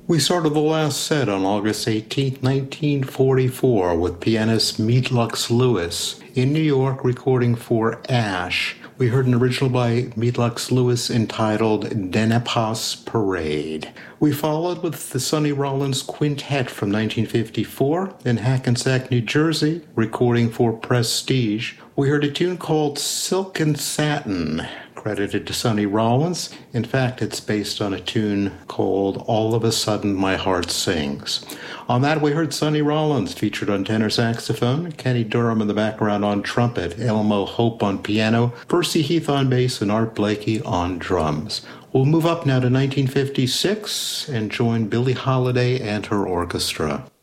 We started the last set on August 18, 1944 with pianist Meadlux Lewis in New York recording for Ash. We heard an original by Meadlux Lewis entitled Danapas Parade. We followed with the Sonny Rollins Quintet from 1954 in Hackensack, New Jersey, recording for Prestige. We heard a tune called Silk and Satin, credited to Sonny Rollins. In fact, it's based on a tune called All of a Sudden My Heart Sings. On that, we heard Sonny Rollins featured on tenor saxophone, Kenny Durham in the background on trumpet, Elmo Hope on piano, Percy Heath on bass, and Art Blakey on drums. We'll move up now to 1956 and join Billie Holiday and her orchestra.